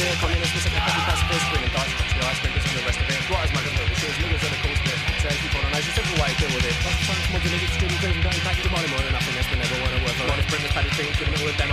here, communists, we said the happy pacifists, bringing dice, touch the ice, drinkers and the rest of it. Right as much as the shit, niggas are the cool spit. Says we colonise, it's every way to deal with it. Like the science mods and niggas, students, going back to the money more than nothing, that's been never won a word for. Honest, Britain's paddy things, giving it all a demo.